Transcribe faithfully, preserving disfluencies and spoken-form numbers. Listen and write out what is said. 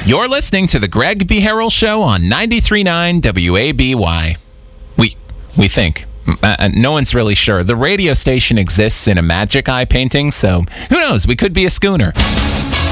You're listening to the Greg B. Harrell Show on ninety-three point nine W A B Y. We, we think. Uh, no one's really sure. The radio station exists in a magic eye painting, so who knows? We could be a schooner.